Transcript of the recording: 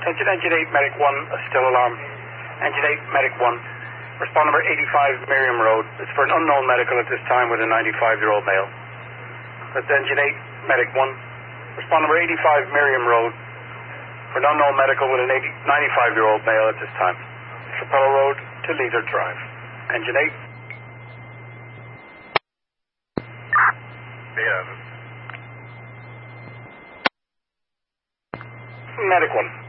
Attention Engine 8, Medic 1, still alarm. Engine 8, Medic 1. Respond number 85 Miriam Road. It's for an unknown medical at this time with a 95-year-old male. That's Engine 8, Medic 1. Respond number 85 Miriam Road. For an unknown medical with an 95-year-old male at this time. Trapello Road to Leader Drive. Engine 8. Yeah. Medic 1.